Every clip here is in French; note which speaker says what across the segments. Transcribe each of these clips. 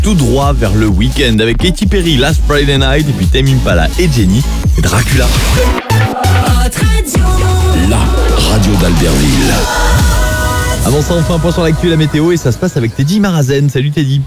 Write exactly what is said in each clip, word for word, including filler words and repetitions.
Speaker 1: tout droit vers le week-end avec Katy Perry, Last Friday Night, et puis Tame Impala et Jenny et Dracula.
Speaker 2: La radio d'Albertville.
Speaker 1: Avant ça, on fait un point sur l'actu et la météo et ça se passe avec Teddy Marazen. Salut Teddy.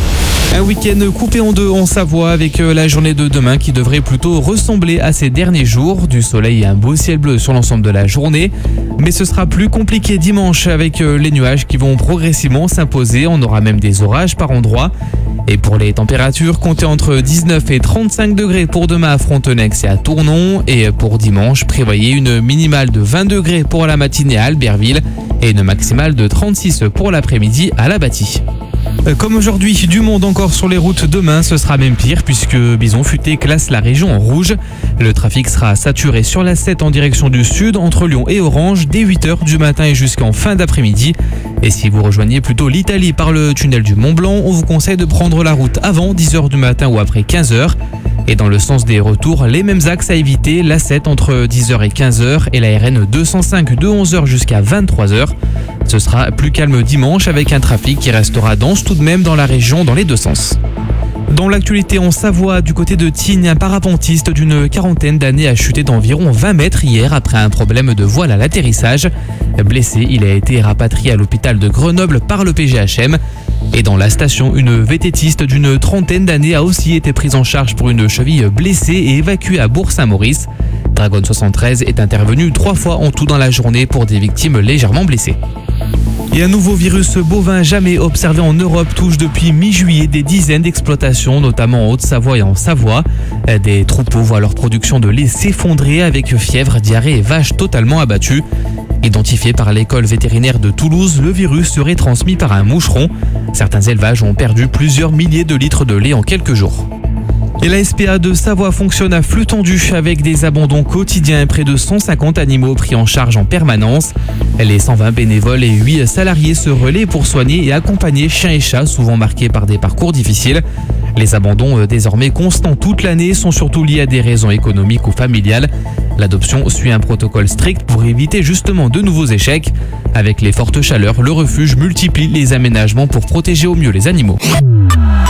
Speaker 3: Un week-end coupé en deux en Savoie avec la journée de demain qui devrait plutôt ressembler à ces derniers jours. Du soleil et un beau ciel bleu sur l'ensemble de la journée. Mais ce sera plus compliqué dimanche avec les nuages qui vont progressivement s'imposer. On aura même des orages par endroits. Et pour les températures, comptez entre dix-neuf et trente-cinq degrés pour demain à Frontenex et à Tournon. Et pour dimanche, prévoyez une minimale de vingt degrés pour la matinée à Albertville et une maximale de trente-six pour l'après-midi à La Bâtie. Comme aujourd'hui, du monde encore sur les routes demain, ce sera même pire puisque Bison Futé classe la région en rouge. Le trafic sera saturé sur la sept en direction du sud entre Lyon et Orange dès huit heures du matin et jusqu'en fin d'après-midi. Et si vous rejoignez plutôt l'Italie par le tunnel du Mont Blanc, on vous conseille de prendre la route avant dix heures du matin ou après quinze heures. Et dans le sens des retours, les mêmes axes à éviter, l'A sept entre dix heures et quinze heures et la R N deux cent cinq de onze heures jusqu'à vingt-trois heures. Ce sera plus calme dimanche avec un trafic qui restera dense tout de même dans la région dans les deux sens. Dans l'actualité en Savoie, du côté de Tignes, un parapentiste d'une quarantaine d'années a chuté d'environ vingt mètres hier après un problème de voile à l'atterrissage. Blessé, il a été rapatrié à l'hôpital de Grenoble par le P G H M. Et dans la station, une vététiste d'une trentaine d'années a aussi été prise en charge pour une cheville blessée et évacuée à Bourg-Saint-Maurice. Dragon soixante-treize est intervenu trois fois en tout dans la journée pour des victimes légèrement blessées. Et un nouveau virus bovin jamais observé en Europe touche depuis mi-juillet des dizaines d'exploitations, notamment en Haute-Savoie et en Savoie. Des troupeaux voient leur production de lait s'effondrer avec fièvre, diarrhée et vaches totalement abattues. Identifié par l'école vétérinaire de Toulouse, le virus serait transmis par un moucheron. Certains élevages ont perdu plusieurs milliers de litres de lait en quelques jours. Et la S P A de Savoie fonctionne à flux tendu avec des abandons quotidiens et près de cent cinquante animaux pris en charge en permanence. Les cent vingt bénévoles et huit salariés se relaient pour soigner et accompagner chiens et chats souvent marqués par des parcours difficiles. Les abandons désormais constants toute l'année sont surtout liés à des raisons économiques ou familiales. L'adoption suit un protocole strict pour éviter justement de nouveaux échecs. Avec les fortes chaleurs, le refuge multiplie les aménagements pour protéger au mieux les animaux.